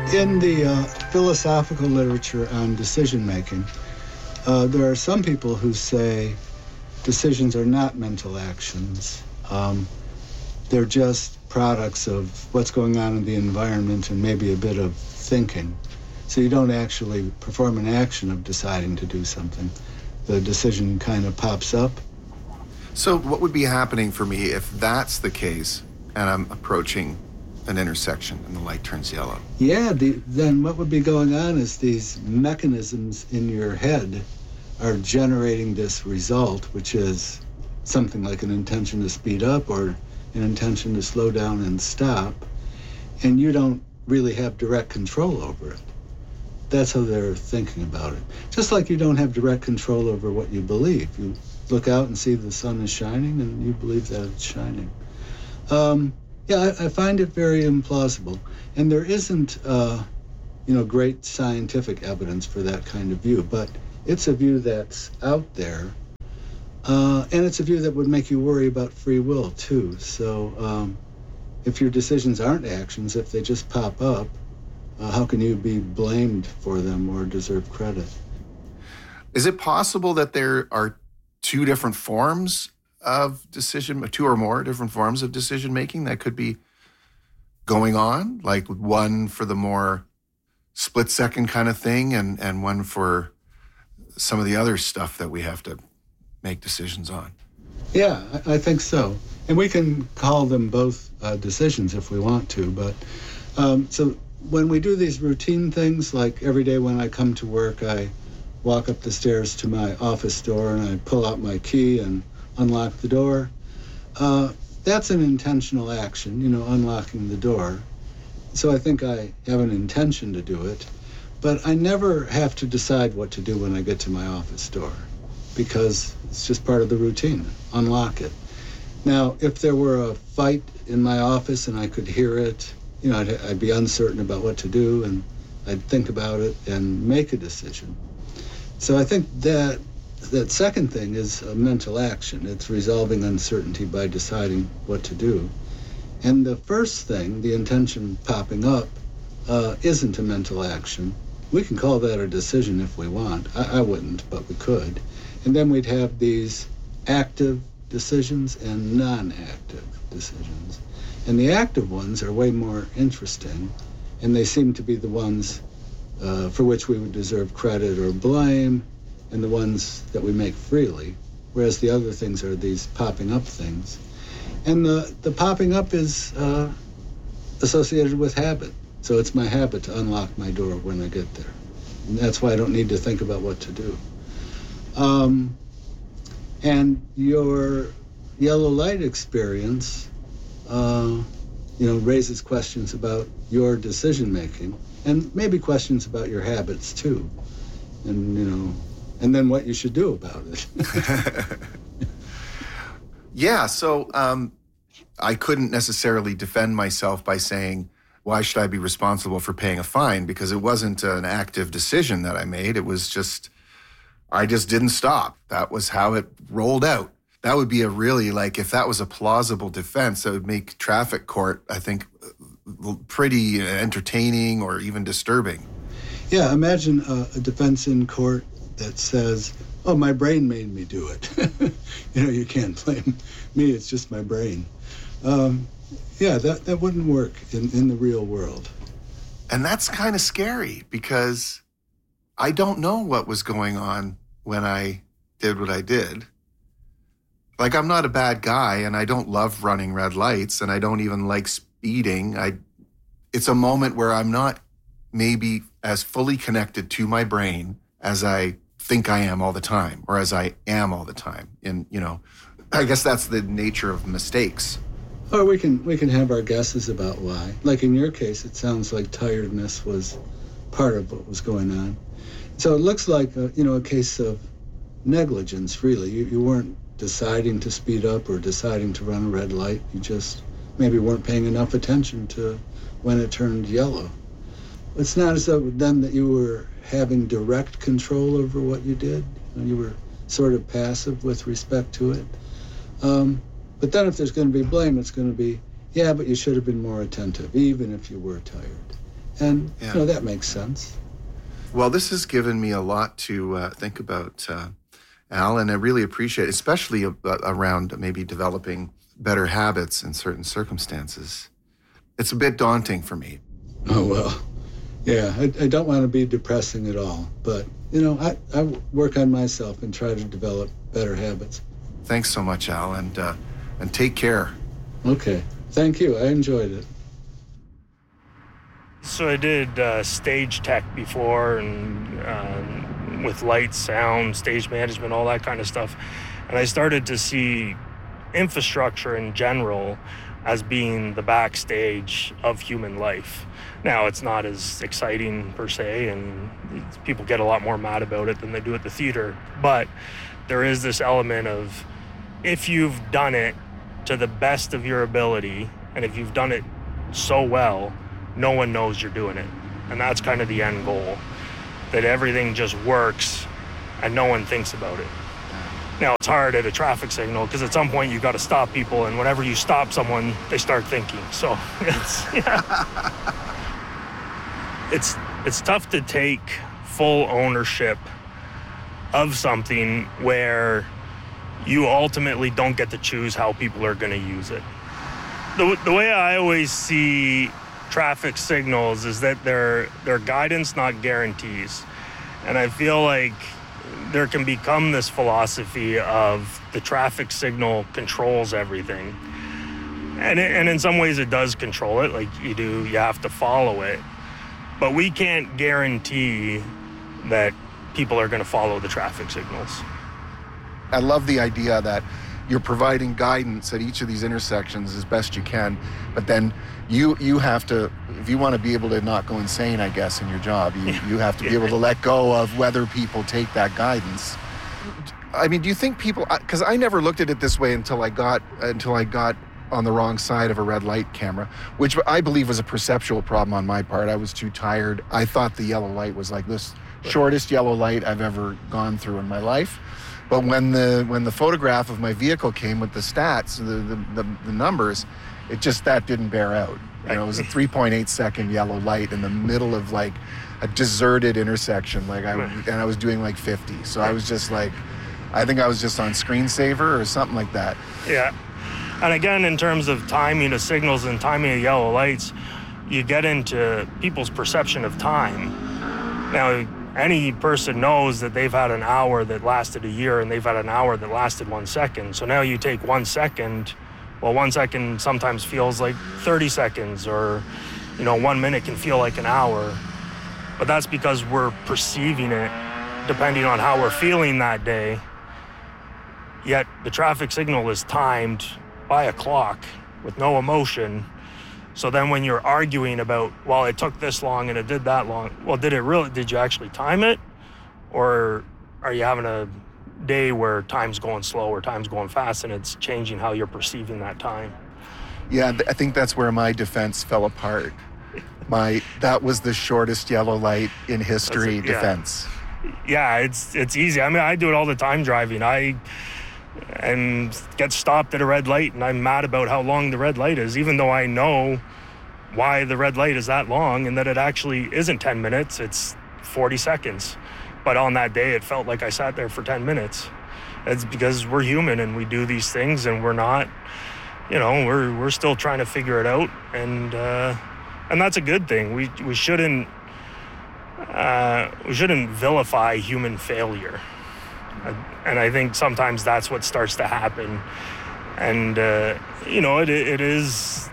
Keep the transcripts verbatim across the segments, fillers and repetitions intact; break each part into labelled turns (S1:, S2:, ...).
S1: In the uh, philosophical literature on decision-making, uh, there are some people who say decisions are not mental actions. Um, they're just products of what's going on in the environment and maybe a bit of thinking. So you don't actually perform an action of deciding to do something. The decision kind of pops up.
S2: So what would be happening for me if that's the case and I'm approaching an intersection and the light turns yellow?
S1: Yeah, the, then what would be going on is these mechanisms in your head are generating this result, which is something like an intention to speed up or an intention to slow down and stop, and you don't really have direct control over it. That's how they're thinking about it. Just like you don't have direct control over what you believe. You look out and see the sun is shining, and you believe that it's shining. Um, yeah, I, I find it very implausible. And there isn't, uh, you know, great scientific evidence for that kind of view, but it's a view that's out there. Uh, and it's a view that would make you worry about free will, too. So um, if your decisions aren't actions, if they just pop up, uh, how can you be blamed for them or deserve credit?
S2: Is it possible that there are two different forms of decision, two or more different forms of decision-making that could be going on? Like one for the more split-second kind of thing and, and one for some of the other stuff that we have to make decisions on?
S1: Yeah, I, I think so. And we can call them both uh, decisions if we want to, but um, so when we do these routine things, like every day when I come to work, I walk up the stairs to my office door and I pull out my key and unlock the door. Uh, that's an intentional action, you know, unlocking the door. So I think I have an intention to do it, but I never have to decide what to do when I get to my office door because it's just part of the routine. Unlock it. Now, if there were a fight in my office and I could hear it, you know, I'd, I'd be uncertain about what to do, and I'd think about it and make a decision. So I think that that second thing is a mental action. It's resolving uncertainty by deciding what to do. And the first thing, the intention popping up, uh, isn't a mental action. We can call that a decision if we want. I, I wouldn't, but we could. And then we'd have these active decisions and non-active decisions. And the active ones are way more interesting, and they seem to be the ones uh, for which we would deserve credit or blame, and the ones that we make freely, whereas the other things are these popping up things. And the, the popping up is uh, associated with habit. So it's my habit to unlock my door when I get there. And that's why I don't need to think about what to do. Um, and your yellow light experience, uh, you know, raises questions about your decision making, and maybe questions about your habits too, and you know, and then what you should do about it.
S2: Yeah, so um, I couldn't necessarily defend myself by saying, why should I be responsible for paying a fine? Because it wasn't an active decision that I made. It was just, I just didn't stop. That was how it rolled out. That would be a really, like, if that was a plausible defense, that would make traffic court, I think, pretty entertaining or even disturbing.
S1: Yeah, imagine a, a defense in court that says, oh, my brain made me do it. You know, you can't blame me, it's just my brain. Um, yeah, that, that wouldn't work in, in the real world.
S2: And that's kind of scary because I don't know what was going on when I did what I did. Like, I'm not a bad guy, and I don't love running red lights, and I don't even like speeding. I, it's a moment where I'm not maybe as fully connected to my brain as I think I am all the time, or as I am all the time. And, you know, I guess that's the nature of mistakes.
S1: Or we can we can have our guesses about why. Like in your case, it sounds like tiredness was part of what was going on. So it looks like a, you know, a case of negligence, really. You, you weren't deciding to speed up or deciding to run a red light. You just maybe weren't paying enough attention to when it turned yellow. It's not as though then that you were having direct control over what you did. You know, you were sort of passive with respect to it. Um, but then if there's going to be blame, it's going to be, yeah, but you should have been more attentive, even if you were tired. And,
S2: Yeah.
S1: you know, that makes sense.
S2: Well, this has given me a lot to uh, think about, uh, Al, and I really appreciate it, especially uh, around maybe developing better habits in certain circumstances. It's a bit daunting for me.
S1: Oh, well, yeah, I, I don't want to be depressing at all. But, you know, I, I work on myself and try to develop better habits.
S2: Thanks so much, Al, and, uh, and take care.
S1: Okay. Thank you. I enjoyed it.
S3: So I did uh, stage tech before, and um, with lights, sound, stage management, all that kind of stuff. And I started to see infrastructure in general as being the backstage of human life. Now, it's not as exciting per se, and people get a lot more mad about it than they do at the theater. But there is this element of, if you've done it to the best of your ability, and if you've done it so well, no one knows you're doing it. And that's kind of the end goal, that everything just works and no one thinks about it. Now, it's hard at a traffic signal because at some point you got to stop people, and whenever you stop someone, they start thinking. So it's yeah. it's it's tough to take full ownership of something where you ultimately don't get to choose how people are going to use it. The the way I always see traffic signals is that they're they're guidance, not guarantees. And I feel like there can become this philosophy of the traffic signal controls everything. And it, and in some ways it does control it, like you do, you have to follow it. But we can't guarantee that people are going to follow the traffic signals.
S2: I love the idea that you're providing guidance at each of these intersections as best you can, but then you you have to, if you want to be able to not go insane, I guess, in your job, you, you have to be able to let go of whether people take that guidance. I mean, do you think people, because I never looked at it this way until I got until I got on the wrong side of a red light camera, which I believe was a perceptual problem on my part. I was too tired. I thought the yellow light was like this shortest yellow light I've ever gone through in my life. But when the when the photograph of my vehicle came with the stats, the the, the, the numbers, it just, that didn't bear out. You know, it was a three point eight second yellow light in the middle of like a deserted intersection. Like I and I was doing like fifty. So I was just like, I think I was just on screensaver or something like that.
S3: Yeah. And again, in terms of timing of signals and timing of yellow lights, you get into people's perception of time. Now, any person knows that they've had an hour that lasted a year and they've had an hour that lasted one second. So now you take one second, well, one second sometimes feels like thirty seconds, or, you know, one minute can feel like an hour. But that's because we're perceiving it depending on how we're feeling that day. Yet the traffic signal is timed by a clock with no emotion. So then when you're arguing about, well, it took this long and it did that long, well, did it really, did you actually time it? Or are you having a day where time's going slow or time's going fast and it's changing how you're perceiving that time?
S2: Yeah, I think that's where my defense fell apart. My, that was the shortest yellow light in history
S3: That's it, yeah.
S2: defense.
S3: Yeah, it's it's easy. I mean, I do it all the time driving. I and get stopped at a red light and I'm mad about how long the red light is, even though I know why the red light is that long and that it actually isn't ten minutes, it's forty seconds. But on that day, it felt like I sat there for ten minutes. It's because we're human and we do these things, and we're not, you know, we're we're still trying to figure it out, and uh, and that's a good thing. We we shouldn't uh, we shouldn't vilify human failure. And I think sometimes that's what starts to happen. And, uh, you know, it it is,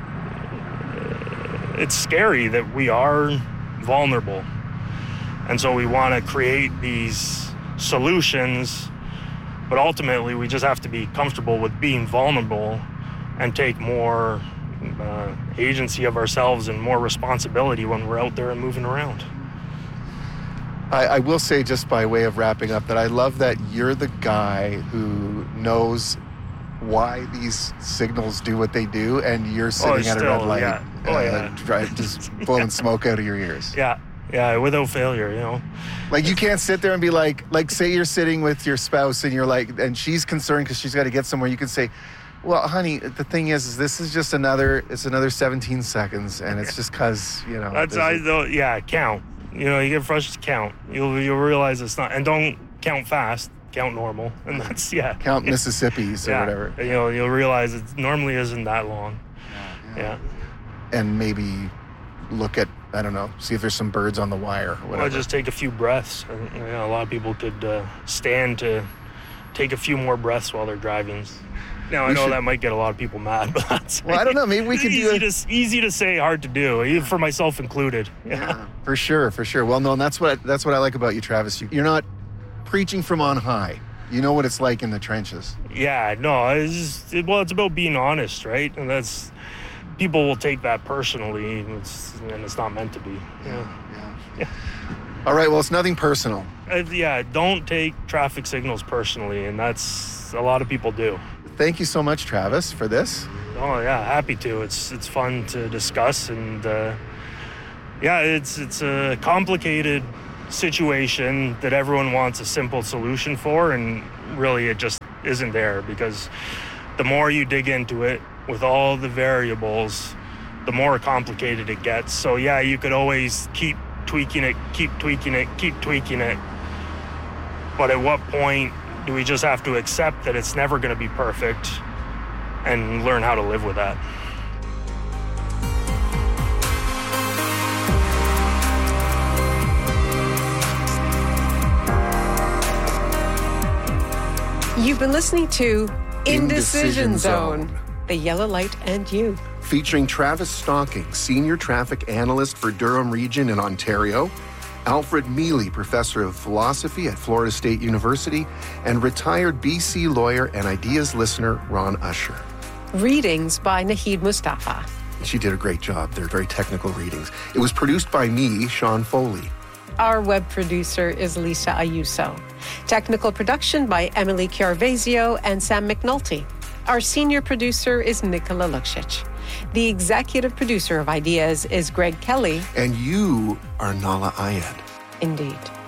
S3: it's scary that we are vulnerable. And so we want to create these solutions, but ultimately we just have to be comfortable with being vulnerable and take more uh, agency of ourselves and more responsibility when we're out there and moving around.
S2: I, I will say, just by way of wrapping up, that I love that you're the guy who knows why these signals do what they do, and you're sitting
S3: oh,
S2: at
S3: still,
S2: a red light,
S3: yeah. Oh,
S2: uh,
S3: yeah.
S2: drive, just blowing smoke out of your ears.
S3: Yeah, yeah, without failure, you know.
S2: Like, you can't sit there and be like, like, say you're sitting with your spouse and you're like, and she's concerned because she's got to get somewhere. You can say, Well, honey, the thing is, is this is just another, it's another seventeen seconds, and it's just because, you know.
S3: That's, I, though, yeah, count. You know, you get frustrated, count. You'll, you'll realize it's not, and don't count fast, count normal. And that's, yeah.
S2: Count Mississippi's or
S3: yeah.
S2: whatever.
S3: You know, you'll realize it normally isn't that long.
S2: Yeah.
S3: Yeah.
S2: And maybe look at, I don't know, see if there's some birds on the wire or whatever.
S3: Well, just take a few breaths. And, you know, a lot of people could uh, stand to take a few more breaths while they're driving. Now, I
S2: We
S3: know
S2: should-
S3: that might get a lot of people mad, but that's
S2: Well, I don't know. Maybe we could do
S3: easy,
S2: it.
S3: to, easy to say, hard to do, even for myself included.
S2: Yeah, for sure, for sure. Well, no, and that's what that's what I like about you, Travis. You, you're not preaching from on high. You know what it's like in the trenches.
S3: Yeah, no, it's just, it, well, it's about being honest, right? And that's, people will take that personally, and it's, and it's not meant to be. Yeah.
S2: Yeah.
S3: Yeah.
S2: All right. Well, it's nothing personal.
S3: Uh, yeah, don't take traffic signals personally, and that's, a lot of people do.
S2: Thank you so much, Travis, for this.
S3: Oh yeah, happy to. It's it's fun to discuss, and uh, yeah, it's it's a complicated situation that everyone wants a simple solution for, and really it just isn't there, because the more you dig into it with all the variables, the more complicated it gets. So yeah, you could always keep tweaking it, keep tweaking it, keep tweaking it. But at what point do we just have to accept that it's never going to be perfect and learn how to live with that?
S4: You've been listening to Indecision,
S2: Indecision
S4: Zone,
S2: Zone.
S4: The Yellow Light and You.
S2: Featuring Travis Stocking, Senior Traffic Analyst for Durham Region in Ontario, Alfred Mealy, Professor of Philosophy at Florida State University, and retired B C lawyer and Ideas listener Ron Usher.
S4: Readings by Naheed Mustafa.
S2: She did a great job. They're very technical readings. It was produced by me, Sean Foley.
S4: Our web producer is Lisa Ayuso. Technical production by Emily Chiarvesio and Sam McNulty. Our senior producer is Nikola Luksic. The executive producer of Ideas is Greg Kelly.
S2: And you are Nala Ayed.
S4: Indeed.